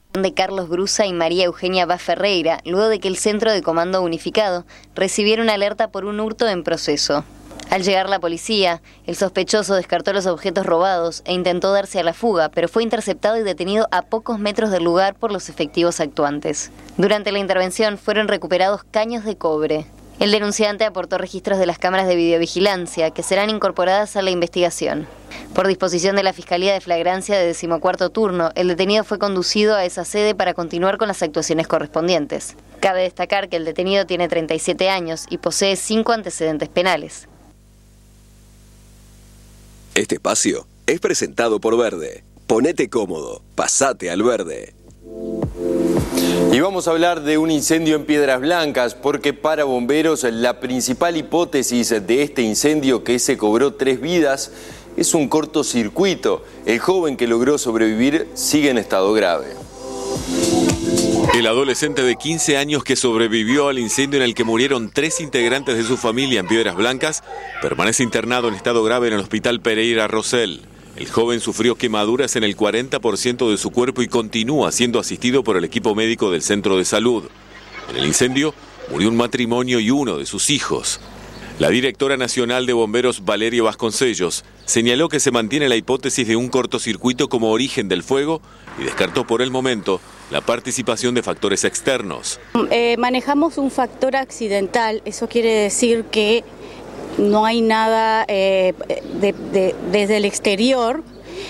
de Carlos Brusa y María Eugenia Vaz Ferreira, luego de que el Centro de Comando Unificado recibiera una alerta por un hurto en proceso. Al llegar la policía, el sospechoso descartó los objetos robados e intentó darse a la fuga, pero fue interceptado y detenido a pocos metros del lugar por los efectivos actuantes. Durante la intervención fueron recuperados caños de cobre. El denunciante aportó registros de las cámaras de videovigilancia, que serán incorporadas a la investigación. Por disposición de la Fiscalía de Flagrancia de 14º turno, el detenido fue conducido a esa sede para continuar con las actuaciones correspondientes. Cabe destacar que el detenido tiene 37 años y posee 5 antecedentes penales. Este espacio es presentado por Verde. Ponete cómodo, pasate al Verde. Y vamos a hablar de un incendio en Piedras Blancas, porque para bomberos la principal hipótesis de este incendio, que se cobró 3 vidas, es un cortocircuito. El joven que logró sobrevivir sigue en estado grave. El adolescente de 15 años que sobrevivió al incendio en el que murieron 3 integrantes de su familia en Piedras Blancas permanece internado en estado grave en el Hospital Pereira Rosell. El joven sufrió quemaduras en el 40% de su cuerpo y continúa siendo asistido por el equipo médico del centro de salud. En el incendio murió un matrimonio y uno de sus hijos. La directora nacional de bomberos, Valeria Vasconcellos, señaló que se mantiene la hipótesis de un cortocircuito como origen del fuego y descartó por el momento la participación de factores externos. Manejamos un factor accidental, eso quiere decir que no hay nada desde el exterior.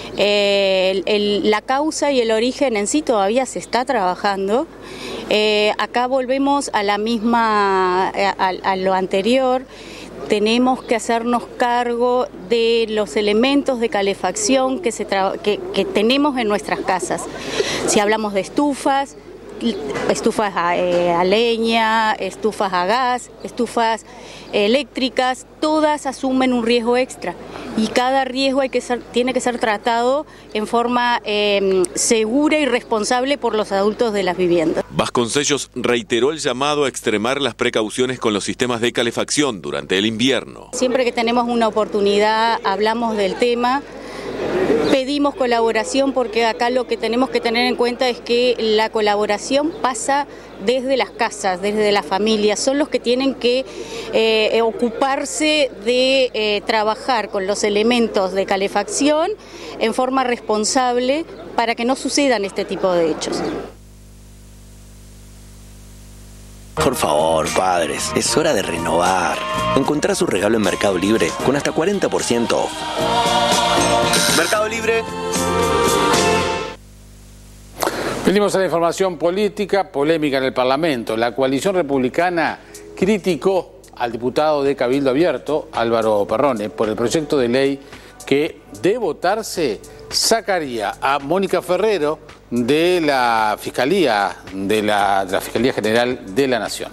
La causa y el origen en sí todavía se está trabajando. Acá volvemos a la misma, a lo anterior. Tenemos que hacernos cargo de los elementos de calefacción que tenemos en nuestras casas. Si hablamos de estufas a leña, estufas a gas, estufas eléctricas, todas asumen un riesgo extra y cada riesgo tiene que ser tratado en forma segura y responsable por los adultos de las viviendas. Vasconcellos reiteró el llamado a extremar las precauciones con los sistemas de calefacción durante el invierno. Siempre que tenemos una oportunidad hablamos del tema. Pedimos colaboración porque acá lo que tenemos que tener en cuenta es que la colaboración pasa desde las casas, desde las familias. Son los que tienen que ocuparse de trabajar con los elementos de calefacción en forma responsable para que no sucedan este tipo de hechos. Por favor, padres, es hora de renovar. Encontrá su regalo en Mercado Libre con hasta 40% off. Mercado Libre. Venimos a la información política, polémica en el Parlamento. La coalición republicana criticó al diputado de Cabildo Abierto, Álvaro Perrone, por el proyecto de ley que, de votarse, sacaría a Mónica Ferrero de la Fiscalía, de la Fiscalía General de la Nación.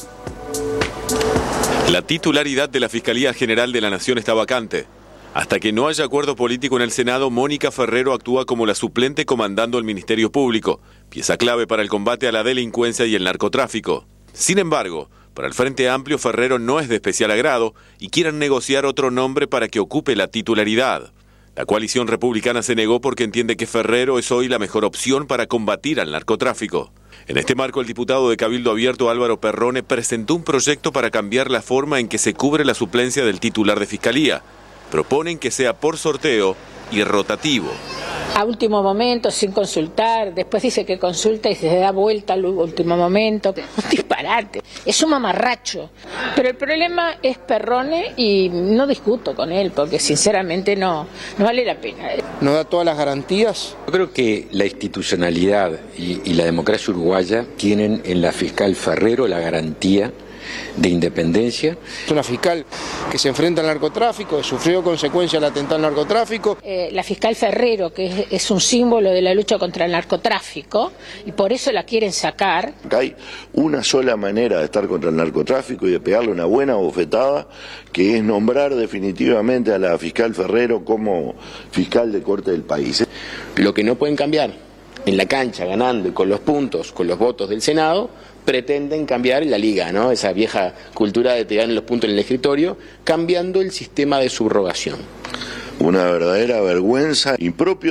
La titularidad de la Fiscalía General de la Nación está vacante. Hasta que no haya acuerdo político en el Senado, Mónica Ferrero actúa como la suplente comandando el Ministerio Público, pieza clave para el combate a la delincuencia y el narcotráfico. Sin embargo, para el Frente Amplio, Ferrero no es de especial agrado y quieren negociar otro nombre para que ocupe la titularidad. La coalición republicana se negó porque entiende que Ferrero es hoy la mejor opción para combatir al narcotráfico. En este marco, el diputado de Cabildo Abierto, Álvaro Perrone, presentó un proyecto para cambiar la forma en que se cubre la suplencia del titular de Fiscalía. Proponen que sea por sorteo y rotativo. A último momento, sin consultar, después dice que consulta y se da vuelta al último momento. Un disparate, es un mamarracho. Pero el problema es Perrone y no discuto con él porque sinceramente no vale la pena. ¿No da todas las garantías? Yo creo que la institucionalidad y la democracia uruguaya tienen en la fiscal Ferrero la garantía de independencia. Es una fiscal que se enfrenta al narcotráfico, que sufrió consecuencias del atentado al narcotráfico. La fiscal Ferrero, que es un símbolo de la lucha contra el narcotráfico, y por eso la quieren sacar. Hay una sola manera de estar contra el narcotráfico y de pegarle una buena bofetada, que es nombrar definitivamente a la fiscal Ferrero como fiscal de corte del país. Lo que no pueden cambiar en la cancha, ganando y con los puntos, con los votos del Senado, pretenden cambiar la liga, ¿no? Esa vieja cultura de te dan los puntos en el escritorio, cambiando el sistema de subrogación. Una verdadera vergüenza impropia.